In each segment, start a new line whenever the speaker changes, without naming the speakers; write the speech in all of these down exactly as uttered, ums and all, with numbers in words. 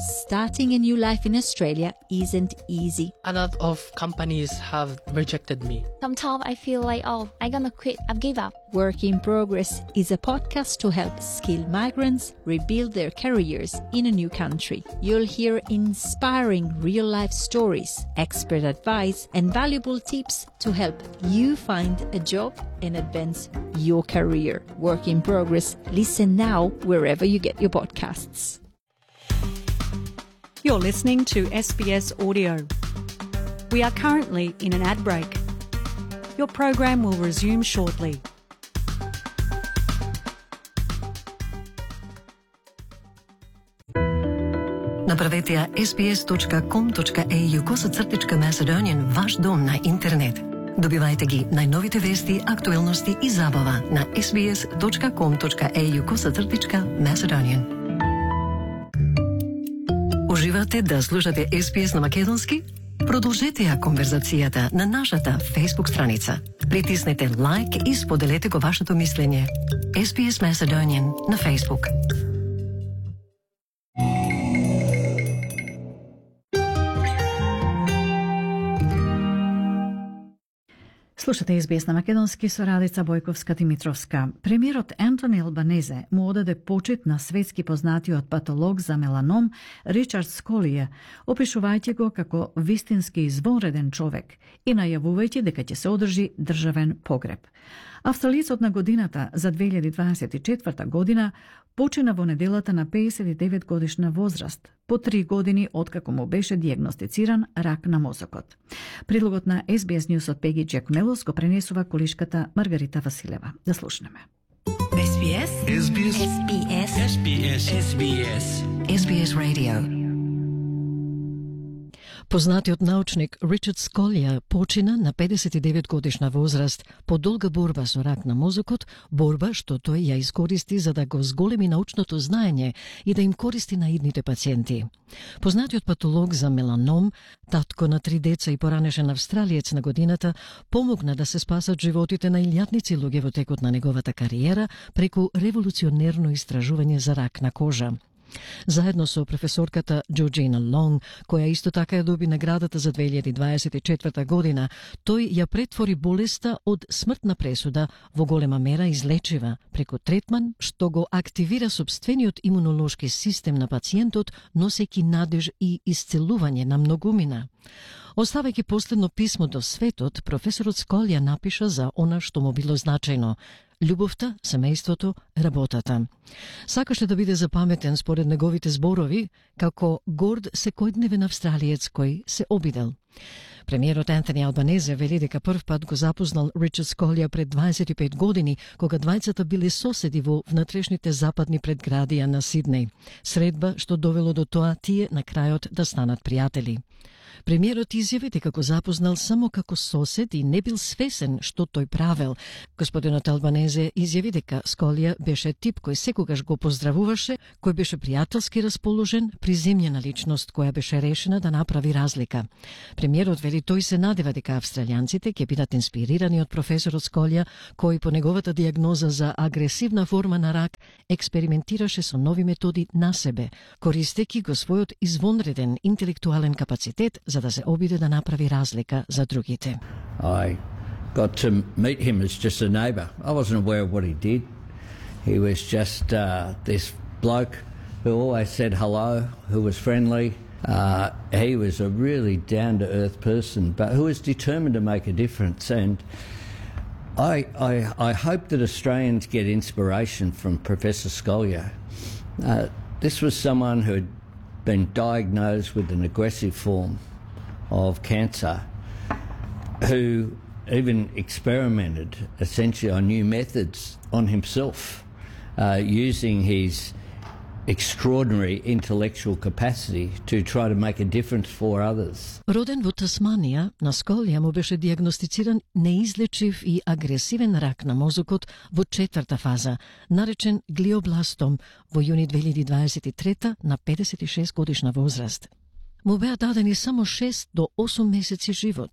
Starting a new life in Australia isn't easy.
A lot of companies have rejected me.
Sometimes I feel like, oh, I'm gonna quit, I've give up.
Work in Progress is a podcast to help skilled migrants rebuild their careers in a new country. You'll hear inspiring real-life stories, expert advice, and valuable tips to help you find a job and advance your career. Work in Progress. Listen now wherever you get your podcasts.
You're listening to S B S Audio. We are currently in an ad break. Your program will resume shortly.
Направете ја ес би ес точка ком точка ей ю косацртичка Macedonian ваш дом на интернет. Добивајте ги најновите вести, актуелности и забава на ес би ес точка ком точка ей ю косацртичка Macedonian. Уживате да слушате Ес Би Ес на македонски? Продолжете ја конверзацијата на нашата Facebook страница. Притиснете лайк и споделете го вашето мислење. Ес Би Ес Macedonian на Facebook.
Слушате Ес Би Ес на македонски со Радица Бојковска-Димитровска. Премиерот Ентони Албанезе му одаде почит на светски познатиот патолог за меланом Ричард Сколија, опишувајќи го како вистински извонреден човек и најавувајќи дека ќе се одржи државен погреб. Австралијцот на годината за две илјади дваесет и четврта година почина во неделата на пеесет и девет годишна возраст, по три години откако му беше дијагностициран рак на мозокот. Прилогот на Ес Би Ес Ньюсот Пеги Джеконелос го пренесува колишката Маргарита Василева. Да слушнеме.
Ес Би Ес.
Ес Би Ес.
Ес Би Ес.
Ес Би Ес. Ес Би Ес.
Ес Би Ес Radio.
Познатиот научник Ричард Сколија почина на педесет и девет годишна возраст по долга борба со рак на мозокот, борба што тој ја искористи за да го зголеми научното знаење и да им користи на идните пациенти. Познатиот патолог за меланом, татко на три деца и поранешен австралиец на годината, помогна да се спасат животите на илјадници луѓе во текот на неговата кариера преку револуционерно истражување за рак на кожа. Заедно со професорката Джорджина Лонг, која исто така ја доби наградата за две илјади дваесет и четврта година, тој ја претвори болеста од смртна пресуда во голема мера излечива преку третман што го активира сопствениот имунолошки систем на пациентот, носејќи надеж и исцелување на многумина. Оставајќи последно писмо до светот, професорот Сколија напиша за она што му било значајно: љубовта, семејството, работата. Сакаше да биде запаметен според неговите зборови како горд секојдневен австралиец кој се обидел. Премиерот Ентони Албанезе вели дека прв пат го запознал Ричард Сколија пред дваесет и пет години, кога двајцата биле соседи во внатрешните западни предградија на Сиднеј. Средба што довело до тоа тие на крајот да станат пријатели. Премиерот изјави дека го запознал само како сосед и не бил свесен што тој правел. Господинот Албанезе изјави дека Сколија беше тип кој секогаш го поздравуваше, кој беше пријателски расположен, приземњена личност која беше решена да направи разлика. Премиерот вели тој се надева дека австралијанците ќе бидат инспирирани од професорот Сколија, кој по неговата дијагноза за агресивна форма на рак експериментираше со нови методи на себе, користејќи го својот извонреден интелектуален капацитет за да се обиде да направи разлика за другите.
I got to meet him as just a neighbour. I wasn't aware of what he did. He was just uh, this bloke who always said hello, who was friendly. Uh, he was a really down-to-earth person, but who was determined to make a difference. And I, I, I hope that Australians get inspiration from Professor Skoliya. Uh, this was someone who had been diagnosed with an aggressive form of cancer, who even experimented essentially on new methods on himself, uh, using his extraordinary intellectual capacity to try to make a difference for others.
Роден во Тасманија, на Сколија му беше дијагностициран неизлечив и агресивен рак на мозокот во четврта фаза, наречен глиобластом, во јуни две илјади дваесет и трета на педесет и шест годишна возраст. Му беа дадени само шест до осум месеци живот.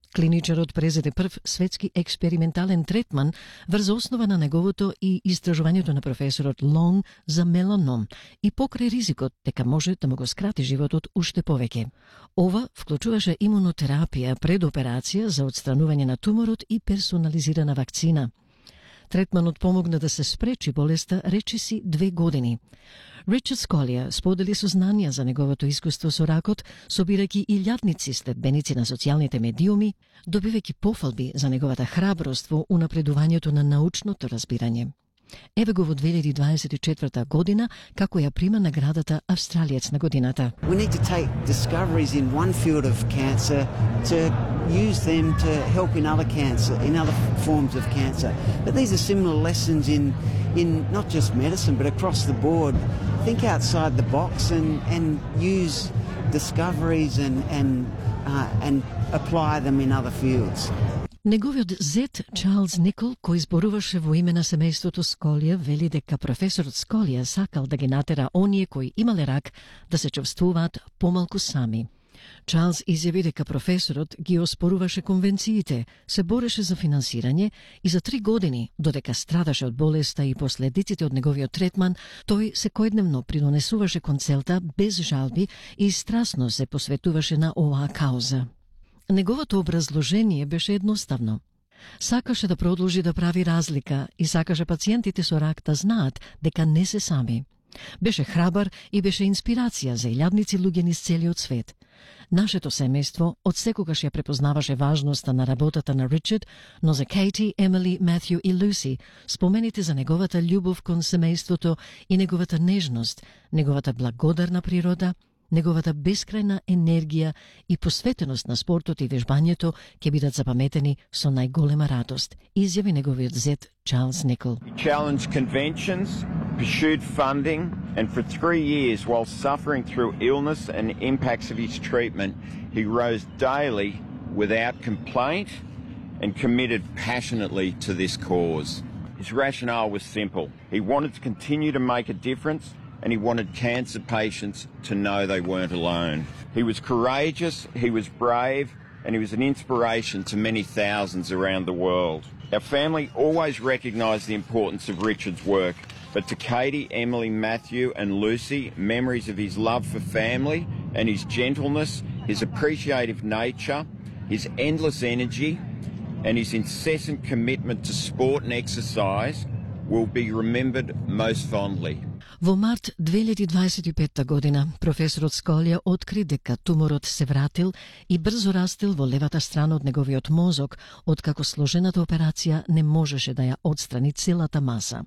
Клиничарот презеде прв светски експериментален третман врз основа на неговото и истражувањето на професорот Лонг за меланом и покрај ризикот дека може да му го скрати животот уште повеќе. Ова вклучуваше имунотерапија пред операција за отстранување на туморот и персонализирана вакцина. Третманот помогна да се спречи болеста речиси две години. Ричард Сколија сподели сознанија за неговото искуство со ракот, собирајќи илјадници следбеници на социјалните медиуми, добивајќи пофалби за неговата храброст во унапредувањето на научното разбирање. Еве го во две илјади дваесет и четврта година како ја прима наградата Австралиец на годината.
We need to take discoveries in one field of cancer to use them to help in other cancer, in other forms of cancer. But these are similar lessons in in not just medicine but across the board. Think outside the box and and use discoveries and and uh, and apply them in other fields.
Неговиот зет Чарлз Никол, кој зборуваше во име на семејството Сколија, вели дека професорот Сколија сакал да ги натера оние кои имале рак да се чувствуваат помалку сами. Чарлз изјави дека професорот ги оспоруваше конвенциите, се бореше за финансирање и за три години, додека страдаше од болеста и последиците од неговиот третман, тој секојдневно придонесуваше кон целта без жалби и страстно се посветуваше на оваа кауза. Неговото образложение беше едноставно. Сакаше да продолжи да прави разлика и сакаше пациентите со рак да знаат дека не се сами. Беше храбар и беше инспирација за илјадници луѓе низ целиот свет. Нашето семејство одсекогаш ја препознаваше важноста на работата на Ричард, но за Кейти, Емили, Маthју и Луси спомените за неговата љубов кон семејството и неговата нежност, неговата благодарна природа, неговата бескрајна енергија и посветеност на спортот и вежбањето ќе бидат запаметени со најголема радост, изјави неговиот зет Чарлз Никол.
He challenged conventions, pursued funding, and for three years, while suffering through illness and impacts of his treatment, he rose daily without complaint and committed passionately to this cause. His rationale was simple. He wanted to continue to make a difference, and he wanted cancer patients to know they weren't alone. He was courageous, he was brave, and he was an inspiration to many thousands around the world. Our family always recognised the importance of Richard's work, but to Katie, Emily, Mathјu and Lucy, memories of his love for family and his gentleness, his appreciative nature, his endless energy and his incessant commitment to sport and exercise will be remembered most fondly.
Во март две илјади дваесет и петта година, професорот Сколија откри дека туморот се вратил и брзо растил во левата страна од неговиот мозок, откако сложената операција не можеше да ја отстрани целата маса.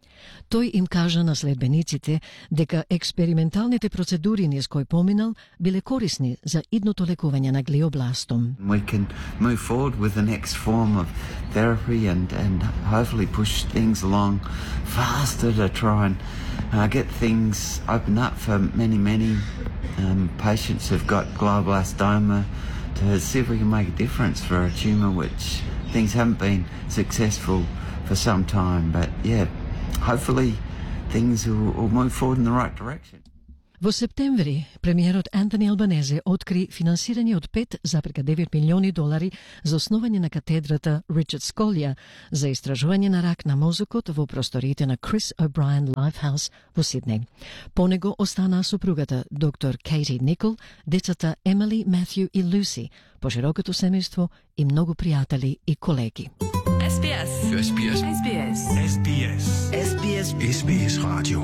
Тој им кажа на следбениците дека експерименталните процедури низ кои поминал биле корисни за идното лекување на глиобластом.
We can move forward with the next form of therapy and and hopefully push things along faster to try and uh, get things opened up for many many um, patients who've got glioblastoma, to see if we can make a difference for a tumour which things haven't been successful for some time, but yeah, hopefully things will, will move forward in the right direction.
Во септември, премиерот Антони Албанезе откри финансирање од пет запирка девет милиони долари за основање на катедрата Ричард Сколија за истражување на рак на мозокот во просториите на Крис О'Брајен Лайфхаус во Сиднеј. По него останаа сопругата доктор Кейти Никол, децата Емили, Маthју и Луси, поширокото семејство и многу пријатели и колеги.
S B S. S B S. S B S. S B S. S B S. S B S Radio.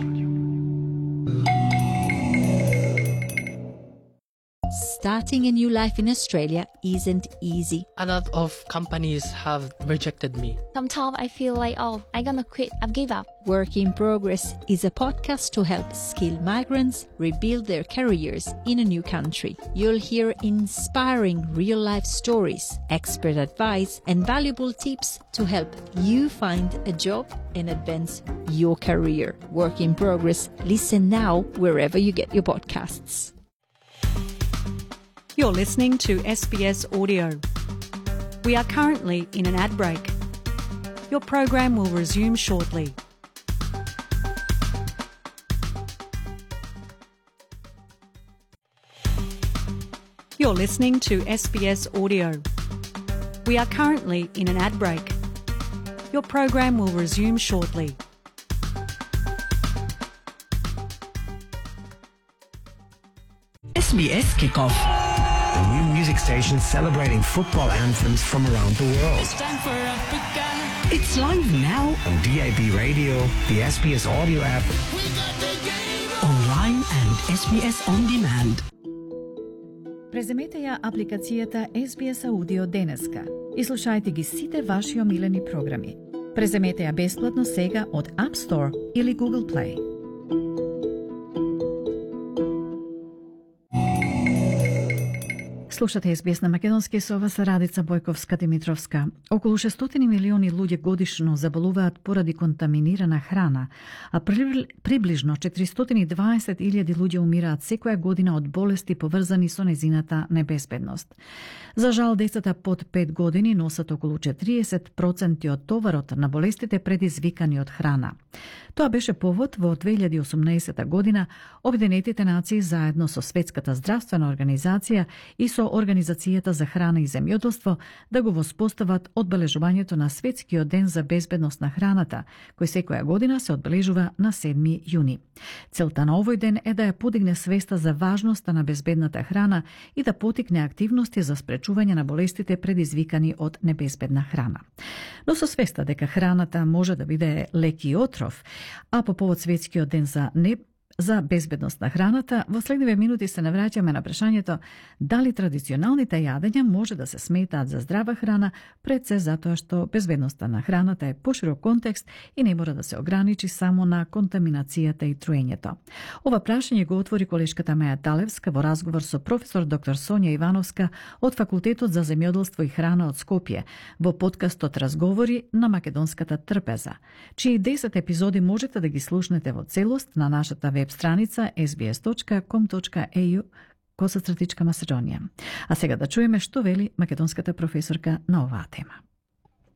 Starting a new life in Australia isn't easy.
A lot of companies have rejected me.
Sometimes I feel like, oh, I'm gonna quit. I've give up.
Work in Progress is a podcast to help skilled migrants rebuild their careers in a new country. You'll hear inspiring real-life stories, expert advice, and valuable tips to help you find a job and advance your career. Work in Progress. Listen now wherever you get your podcasts.
You're listening to S B S Audio. We are currently in an ad break. Your program will resume shortly. You're listening to S B S Audio. We are currently in an ad break. Your program will resume shortly.
S B S Kickoff, the new music station celebrating football anthems from around the world.
It's time for Africa.
It's live now on D A B radio, the S B S audio app, online and S B S on demand.
Преземете ја апликацијата S B S Audio денеска и слушајте ги сите ваши омилени програми. Преземете ја бесплатно сега од App Store или Google Play. Слушате С Б С на македонски со вас Радица Бојковска-Димитровска. Околу шестстотини милиони луѓе годишно заболуваат поради контаминирана храна, а приближно четиристотини и дваесет илјади луѓе умираат секоја година од болести поврзани со незината небезбедност. За жал, децата под пет години носат околу четириесет проценти од товарот на болестите предизвикани од храна. Тоа беше повод во две илјади и осумнаесета година Обединетите нации заедно со Светската здравствена организација и со Организацијата за храна и земјоделство да го воспостават одбележувањето на Светскиот ден за безбедност на храната, кој секоја година се одбележува на седми јуни. Целта на овој ден е да ја подигне свеста за важноста на безбедната храна и да потикне активности за спречување на болестите предизвикани од небезбедна храна. Но со свеста дека храната може да биде лек и отров, а по повод Светскиот ден за не за безбедност на храната, во следниве минути се навраќаме на прашањето дали традиционалните јадења може да се сметаат за здрава храна, пред се затоа што безбедноста на храната е поширок контекст и не мора да се ограничи само на контаминацијата и труењето. Ова прашање го отвори колешката Меја Талевска во разговор со професор доктор Сонја Ивановска од Факултетот за земјоделство и храна од Скопје во подкастот Разговори на македонската трпеза, чии десет епизоди можете да ги слушнете во целост на нашата веб страница S B S dot com dot A U косацртичка Macedonија. А сега да чуеме што вели македонската професорка на оваа тема.